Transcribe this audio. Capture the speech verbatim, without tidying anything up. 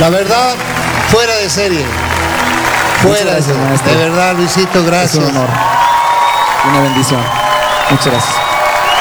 La verdad, fuera de serie. Fuera gracias, de serie. maestro. De verdad, Luisito, gracias. Es un honor. Una bendición. Muchas gracias.